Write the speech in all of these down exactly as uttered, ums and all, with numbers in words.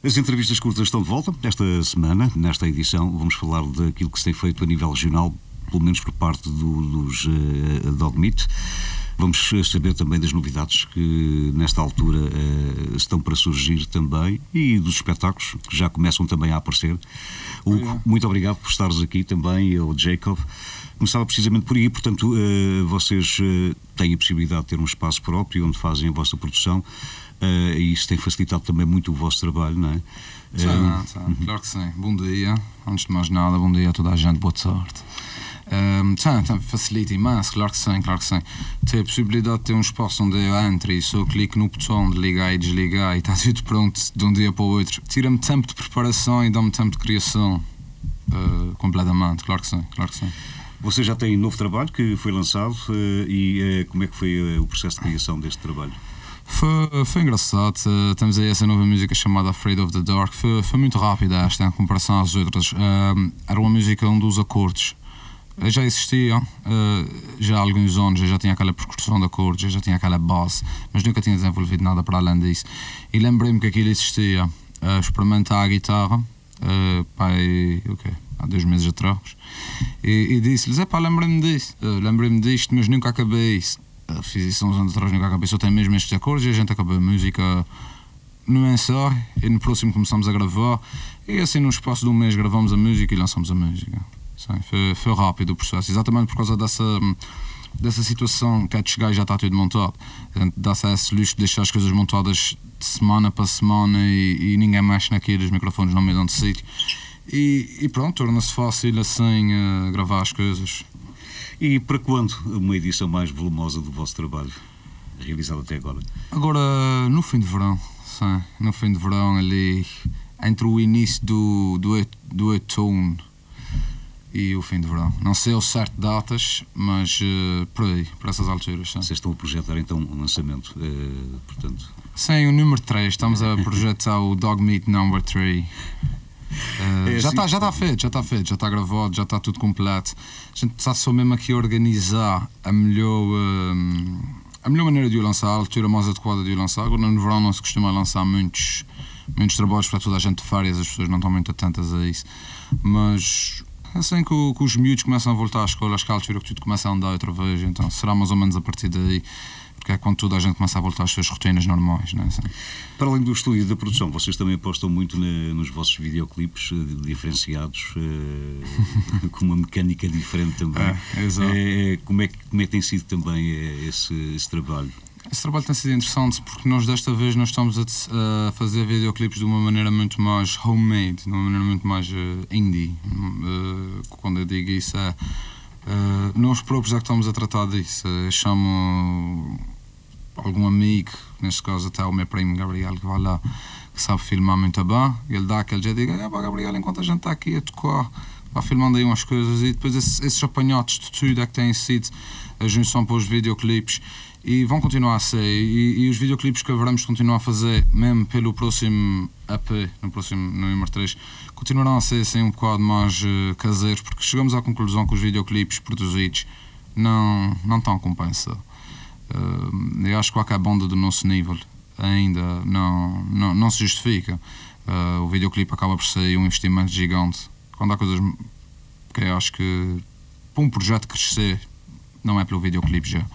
As entrevistas curtas estão de volta esta semana. Nesta edição vamos falar daquilo que se tem feito a nível regional, pelo menos por parte do, dos uh, Dogmeat. Vamos saber também das novidades que nesta altura uh, estão para surgir também e dos espetáculos que já começam também a aparecer. Hugo, muito obrigado por estares aqui também, o Jacob. Começava precisamente por aí, portanto, uh, vocês uh, têm a possibilidade de ter um espaço próprio onde fazem a vossa produção. Uh, e isso tem facilitado também muito o vosso trabalho, não é? Sim, uh, sim, claro que sim. Bom dia, antes de mais nada, bom dia a toda a gente, boa sorte. Um, sim, sim, facilita imenso, claro que sim, claro que sim. Ter a possibilidade de ter um espaço onde eu entro e só clico no botão de ligar e desligar e está tudo pronto de um dia para o outro. Tira-me tempo de preparação e dá-me tempo de criação. Uh, completamente, claro que sim, claro que sim. Você já tem um novo trabalho que foi lançado uh, e uh, como é que foi uh, o processo de criação deste trabalho? Foi, foi engraçado, uh, temos aí essa nova música chamada Afraid of the Dark, foi, foi muito rápida esta em comparação às outras. Uh, era uma música onde os acordes uh, já existiam, uh, já há alguns anos, eu já tinha aquela percussão de acordes, eu já tinha aquela base, mas nunca tinha desenvolvido nada para além disso. E lembrei-me que aquilo existia, uh, experimentar a guitarra, uh, pai, okay, há dois meses atrás, e, e disse-lhes, epá, lembrei-me disso, uh, lembrei-me disto, mas nunca acabei isso. Fiz isso há uns anos atrás, nunca acabei, só tem mesmo estes acordes e a gente acabou a música no ensaio e no próximo começamos a gravar e assim num espaço de um mês gravamos a música e lançamos a música. Sim, foi, foi rápido o processo, exatamente por causa dessa, dessa situação que é de chegar e já está tudo montado. A gente dá-se a esse luxo de deixar as coisas montadas de semana para semana e, e ninguém mexe naquilo, os microfones não mudam de sítio e, e pronto, torna-se fácil assim uh, gravar as coisas. E para quando uma edição mais volumosa do vosso trabalho, realizado até agora? Agora, no fim de verão, sim, no fim de verão, ali, entre o início do, do, do outono e o fim de verão. Não sei ao certo datas, mas uh, por aí, por essas alturas. Sim. Vocês estão a projetar então um lançamento, uh, portanto... Sim, o número três, estamos a projetar o Dogmeat Number três. Uh, é já está assim, já tá feito, já está feito, já está gravado, já está tudo completo. A gente está só mesmo aqui a organizar a melhor, uh, a melhor maneira de o lançar, a altura mais adequada de o lançar. Agora no verão não se costuma lançar muitos, muitos trabalhos para toda a gente de férias, as pessoas não estão muito atentas a isso. Mas assim que, que os miúdos começam a voltar à escola, acho que é a altura que tudo começa a andar outra vez, então será mais ou menos a partir daí. Porque é quando toda a gente começa a voltar às suas rotinas normais, não é? Para além do estúdio e da produção, vocês também apostam muito na, nos vossos videoclipes diferenciados, uh, com uma mecânica diferente também. É, exato. É, como, é que, como é que tem sido também esse, esse trabalho? Esse trabalho tem sido interessante porque nós desta vez nós estamos a, a fazer videoclipes de uma maneira muito mais homemade, de uma maneira muito mais uh, indie. Uh, quando eu digo isso é... Uh, nós próprios é que estamos a tratar disso. Eu chamo algum amigo, neste caso até o meu primo Gabriel, que vai lá, que sabe filmar muito bem, e ele dá aquele jeito e diz, ah, Gabriel, enquanto a gente está aqui a tocar, vai filmando aí umas coisas, e depois esses, esses apanhotes de tudo é que têm sido a junção para os videoclipes, e vão continuar a ser, e, e os videoclipes que haveremos continuar a fazer, mesmo pelo próximo E P, no próximo, no número três, continuarão a ser assim um bocado mais uh, caseiros, porque chegamos à conclusão que os videoclipes produzidos não, não estão a compensar. Uh, eu acho que qualquer banda do nosso nível ainda não, não, não se justifica. Uh, o videoclipe acaba por ser um investimento gigante. Quando há coisas que eu acho que para um projeto crescer não é pelo videoclipe já.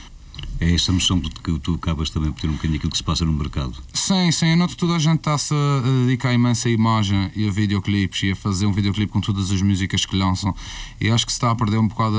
É essa noção de que tu acabas também por ter um bocadinho aquilo que se passa no mercado. Sim, sim, eu noto que toda a gente está-se a dedicar imensa imagem e a videoclipes e a fazer um videoclipe com todas as músicas que lançam, e acho que se está a perder um bocado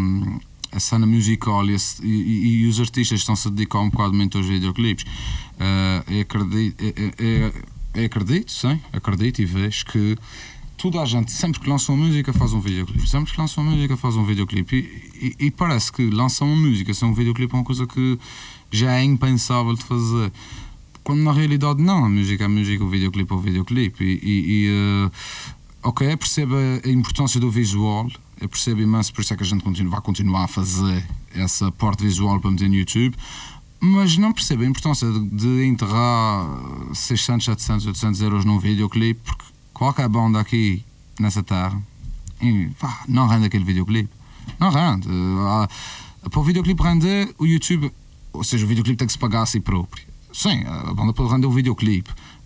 a, a cena musical e, a, e, e os artistas estão-se a dedicar um bocado muito aos videoclipes. Uh, eu, acredito, eu, eu, eu acredito, sim, acredito e vejo que toda a gente, sempre que lança uma música, faz um videoclipe. Sempre que lança uma música, faz um videoclipe. E, e, e parece que lançar uma música sem um videoclipe é uma coisa que já é impensável de fazer. Quando na realidade não, a música é a música, o videoclipe é o videoclipe. E, e, e uh, ok, eu percebo a importância do visual, eu percebo imenso, por isso é que a gente continua, vai continuar a fazer essa parte visual para meter no YouTube. Mas não percebo a importância de, de enterrar seiscentos, setecentos, oitocentos euros num videoclipe, porque qualquer banda aqui nessa terra e, pá, não rende aquele videoclipe. Não rende. Uh, para o videoclipe render, o YouTube, ou seja, o videoclipe tem que se pagar a si próprio. Sim, a banda pode render o videoclipe,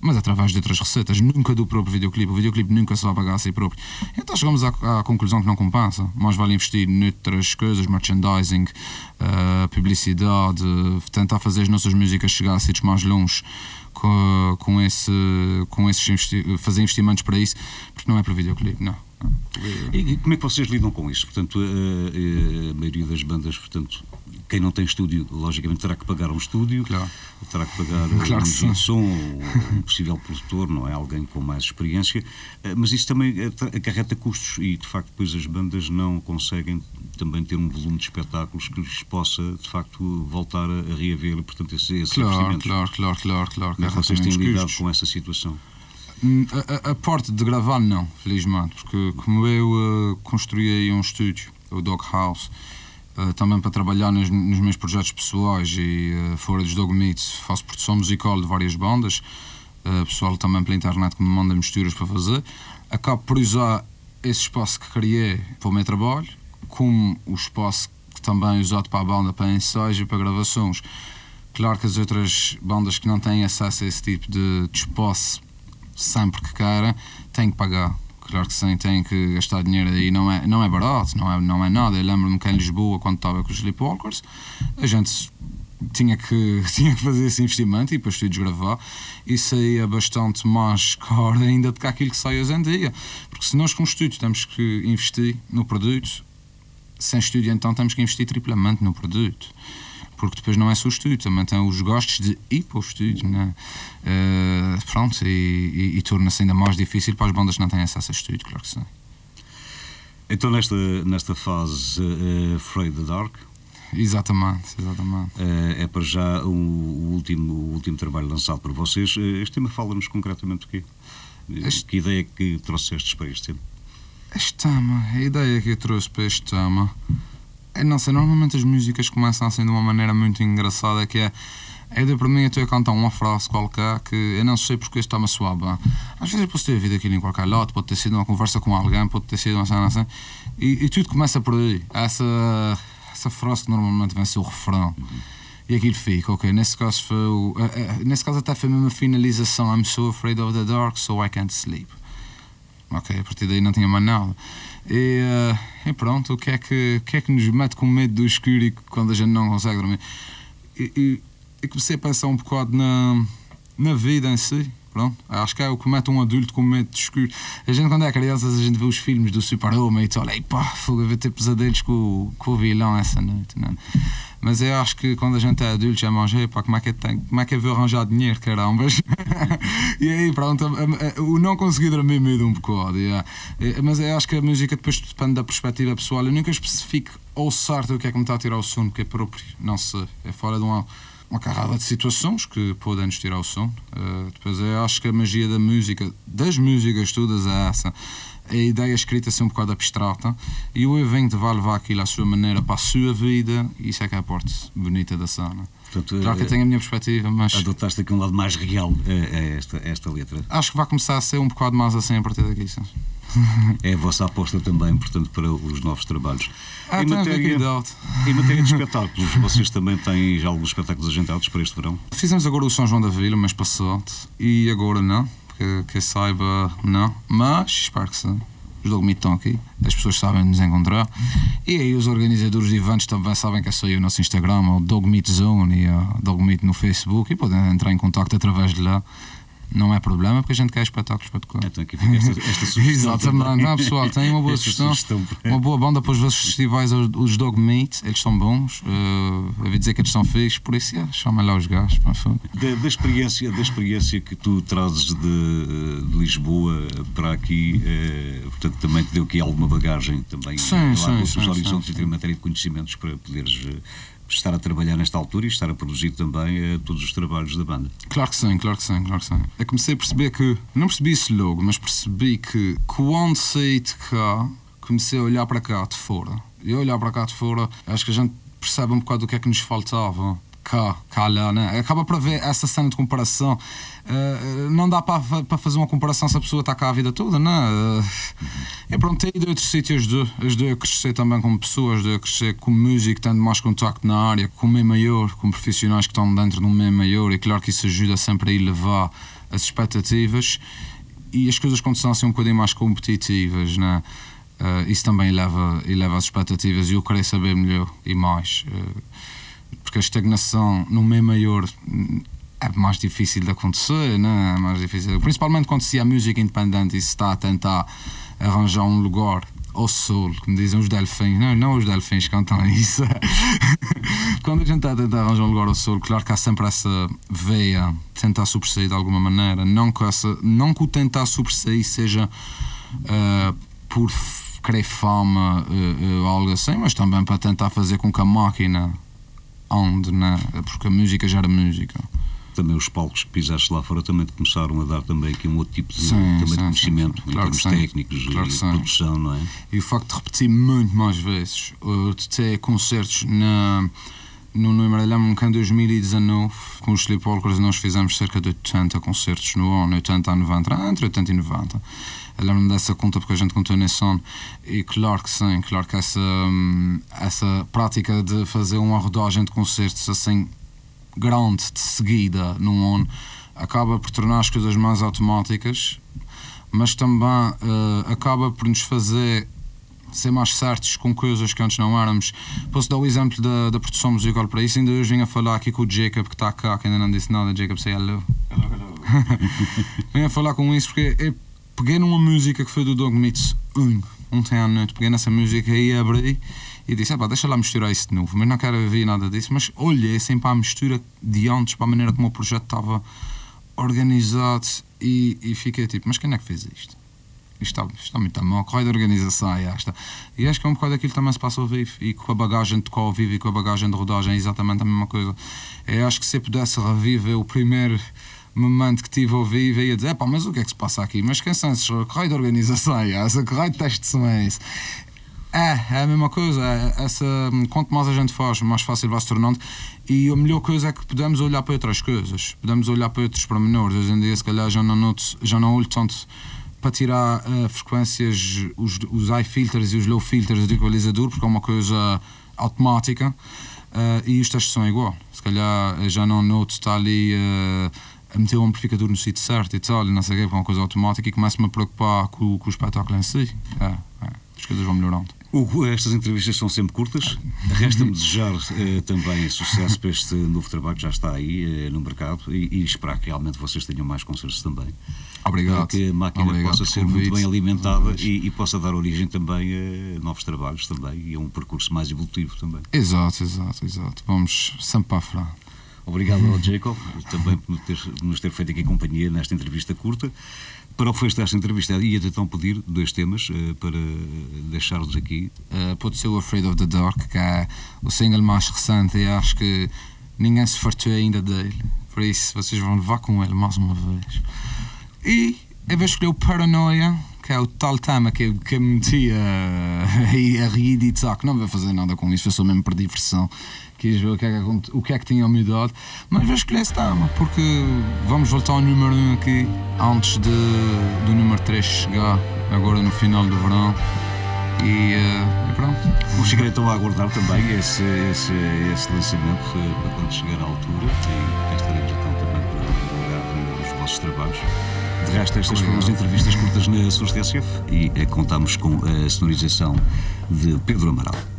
mas através de outras receitas, nunca do próprio videoclipe. O videoclipe nunca se vai pagar a si próprio. Então chegamos à, à conclusão que não compensa. Mais vale investir noutras coisas, merchandising, uh, publicidade, tentar fazer as nossas músicas chegar a sítios mais longe com, com, esse, com esses investi- fazer investimentos para isso, porque não é para videoclipe, não. E, e como é que vocês lidam com isso? Portanto, a, a, a maioria das bandas, portanto, quem não tem estúdio, logicamente terá que pagar um estúdio, claro. terá que pagar claro um que som, um possível produtor, não é? Alguém com mais experiência, mas isso também acarreta custos e, de facto, depois as bandas não conseguem também ter um volume de espetáculos que lhes possa, de facto, voltar a reaver, portanto, esses, esses claro, investimentos. Claro, claro, claro, claro. Como é que vocês têm lidado com essa situação? A, a, a parte de gravar não, felizmente, porque como eu uh, construí aí um estúdio, o Doghouse, uh, também para trabalhar nos, nos meus projetos pessoais e uh, fora dos Dogmeat, faço produção musical de várias bandas, uh, pessoal também pela internet que me manda misturas para fazer, acabo por usar esse espaço que criei para o meu trabalho, como o espaço que também é usado para a banda, para ensaios e para gravações. Claro que as outras bandas que não têm acesso a esse tipo de, de espaço sempre que queira, tem que pagar. Claro que sim, tem que gastar dinheiro aí, não é, não é barato, não é, não é nada. Eu lembro-me que em Lisboa, quando estava com os Sleepwalkers, a gente tinha que, tinha que fazer esse investimento e para estúdios gravar, e saía bastante mais caro ainda do que aquilo que sai hoje em dia. Porque se nós com estúdio temos que investir no produto, sem estúdio então temos que investir triplamente no produto. Porque depois não é só o estúdio, também tem os gastos de ir para o estúdio, né? Uh, pronto, e, e, e torna-se ainda mais difícil para as bandas que não têm acesso a estúdio, claro que sim. Então nesta, nesta fase uh, Afraid the Dark, exatamente, exatamente. Uh, é para já o, o, último, o último trabalho lançado por vocês. Uh, este tema fala-nos concretamente do quê? Este... Que ideia é que trouxestes para este tema? Este tema, a ideia que eu trouxe para este tema, é, não sei, normalmente as músicas começam assim de uma maneira muito engraçada, que é, é de para mim eu estou a cantar uma frase qualquer que eu não sei porque isto está-me a soar bem. Às vezes eu posso ter ouvido aquilo em qualquer lado, pode ter sido uma conversa com alguém, pode ter sido uma cena assim, e, e tudo começa por aí. Essa, essa frase que normalmente vem ser o refrão. Uhum. E aquilo fica, ok, nesse caso foi o, uh, uh, nesse caso até foi mesmo a finalização. I'm so afraid of the dark, so I can't sleep. Ok, a partir daí não tinha mais nada. E, uh, e pronto, o que, é que, o que é que nos mete com medo do escuro e quando a gente não consegue dormir? E, e, e comecei a pensar um bocado na, na vida em si. Pronto, acho que é o que mete um adulto com medo de escuro. A gente, quando é criança, a gente vê os filmes do Super-Homem e tal, e pá, fogo, vai ter pesadelos com, com o vilão essa noite, não? Mas eu acho que quando a gente é adulto já manja, pá, como é que eu tenho, como é que eu vou arranjar dinheiro, carambas? E aí, pronto, o não conseguir dormir medo um bocado, yeah. Mas eu acho que a música depois depende da perspectiva pessoal. Eu nunca especifico ao certo o que é que me está a tirar o sono, porque é próprio, não sei, é fora de uma, uma carrada de situações que podem nos tirar o sono. Uh, depois eu acho que a magia da música, das músicas todas, é essa. A ideia escrita assim um bocado abstrata e o evento vai levar aquilo à sua maneira para a sua vida, e isso é que é a parte bonita da cena. Portanto, claro que eu tenho a minha perspectiva, mas adotaste aqui um lado mais real a, a esta, a esta letra. Acho que vai começar a ser um bocado mais assim a partir daqui, sim. É a vossa aposta também, portanto, para os novos trabalhos. Ah, em, matéria, em matéria de espetáculos, vocês também têm já alguns espetáculos agendados para este verão? Fizemos agora o São João da Vila, mês passado, e agora não. Que, que saiba, não, mas espero que sim. Os Dogmeat estão aqui, as pessoas sabem nos encontrar, e aí os organizadores de eventos também sabem que é só aí o nosso Instagram, o Dogmeat Zone e o Dogmeat no Facebook, e podem entrar em contacto através de lá. Não é problema, porque a gente quer espetáculos para tocar. Então aqui fica esta, esta sugestão. Exatamente, não, pessoal, tem uma boa sugestão, sugestão uma boa banda para os vossos festivais, os Dogmeat, eles são bons, uh, eu ouvi dizer que eles são fixos, por isso é, chamem lá os gajos. Da, da, experiência, da experiência que tu trazes de, de Lisboa para aqui, uh, portanto também te deu aqui alguma bagagem também, sim, lá sim, com os sim, horizontes sim, e ter uma matéria de conhecimentos para poderes uh, estar a trabalhar nesta altura e estar a produzir também uh, todos os trabalhos da banda. Claro que sim, claro que sim, claro que sim. Eu comecei a perceber que, não percebi isso logo, mas percebi que quando saí de cá, comecei a olhar para cá de fora. E a olhar para cá de fora, acho que a gente percebe um bocado do que é que nos faltava cá, cá lá, né? Acaba para ver essa cena de comparação. Uh, não dá para, para fazer uma comparação se a pessoa está cá a vida toda, né? Uh, e pronto, ter ido a outros sítios, ajudei a crescer também como pessoa, ajudei a crescer como músico, tendo mais contacto na área, com o meio maior, com profissionais que estão dentro de um meio maior, e claro que isso ajuda sempre a elevar as expectativas e as coisas quando são assim um bocadinho mais competitivas, né? Uh, isso também eleva, eleva as expectativas e eu queria saber melhor e mais, uh, porque a estagnação no meio maior é mais difícil de acontecer, né? É mais difícil, principalmente quando se é música independente e se está a tentar arranjar um lugar ao sol, como dizem os delfins, não, não os delfins cantam isso. Quando a gente está a tentar arranjar um lugar ao sol, claro que há sempre essa veia de tentar sobressair de alguma maneira, não que, essa, não que o tentar sobressair seja uh, por querer fama ou uh, uh, algo assim, mas também para tentar fazer com que a máquina ande, né? Porque a música gera música. Também os palcos que pisaste lá fora também começaram a dar também aqui um outro tipo de, sim, também sim, de conhecimento, sim, sim. em Claro termos técnicos claro e de produção, não é? E o facto de repetir muito mais vezes, de ter concertos na, no número, lembro-me que em dois mil e dezanove, com os Sleepwalkers, nós fizemos cerca de oitenta concertos no ano, oitenta a noventa, entre oitenta e noventa. Eu lembro-me dessa conta porque a gente contou nesse ano, e claro que sim, claro que essa, essa prática de fazer uma rodagem de concertos assim grande de seguida num ano acaba por tornar as coisas mais automáticas, mas também uh, acaba por nos fazer ser mais certos com coisas que antes não éramos. Posso dar o exemplo da, da produção musical para isso. Ainda hoje vim a falar aqui com o Jacob, que está cá, que ainda não disse nada. Jacob, say hello. Hello, hello. Vim a falar com isso porque eu peguei numa música que foi do Dogmeat um, ontem à noite, peguei nessa música e abri e disse, ah, deixa lá misturar isso de novo, mas não quero ouvir nada disso, mas olhei sempre para a mistura de antes, para a maneira como o projeto estava organizado e, e fiquei tipo, mas quem é que fez isto? Isto está, isto está muito mal, correio de organização é esta. E acho que é um bocado daquilo que também se passa ao vivo, e com a bagagem de ao vivo e com a bagagem de rodagem é exatamente a mesma coisa. Eu acho que se eu pudesse reviver o primeiro momento que tive ao vivo, eu ia dizer, pá, mas o que é que se passa aqui? Mas quem são esses? Correio de organização é essa, correio de teste de som é esse. É, é a mesma coisa, é, essa, quanto mais a gente faz, mais fácil vai se tornando, e a melhor coisa é que podemos olhar para outras coisas, podemos olhar para outros pormenores. Hoje em dia, se calhar, já não, noto, já não olho tanto para tirar uh, frequências, os, os high filters e os low filters do equalizador, porque é uma coisa automática, uh, e os testes são igual. Se calhar já não noto estar ali uh, a meter o amplificador no sítio certo e tal, não sei o quê, porque é uma coisa automática, e começo-me a preocupar com, com o espetáculo em si. É, é, as coisas vão melhorando. Hugo, estas entrevistas são sempre curtas. Resta-me desejar eh, também sucesso para este novo trabalho que já está aí eh, no mercado, e, e esperar que realmente vocês tenham mais concertos também. Obrigado. Para que a máquina Obrigado possa ser convite. muito bem alimentada e, e possa dar origem também a novos trabalhos também, e a um percurso mais evolutivo também. Exato, exato, exato. Vamos sempre para a frente. Obrigado ao Jacob também por ter, nos ter feito aqui companhia nesta entrevista curta. Para o fecho desta entrevista, ia-te então pedir dois temas uh, para deixar-nos aqui. Uh, pode ser o Afraid of the Dark, que é o single mais recente, e acho que ninguém se fartou ainda dele. Por isso, vocês vão levar com ele mais uma vez. E eu vou escolher o Paranoia, que é o tal tema que eu, que eu meti a, a reeditar, que não vou fazer nada com isso, eu só mesmo por diversão. Quis ver o que, é que, o que é que tinha mudado, mas vou escolher esse tema, porque vamos voltar ao número um aqui, antes de, do número três chegar, agora no final do verão, e, uh, e pronto. Vou chegar então a aguardar também esse, esse, esse lançamento uh, para quando chegar à altura, e cá estaremos então também para divulgar os vossos trabalhos. De resto, estas foram as entrevistas curtas na S U S T S F, e uh, contamos com a sonorização de Pedro Amaral.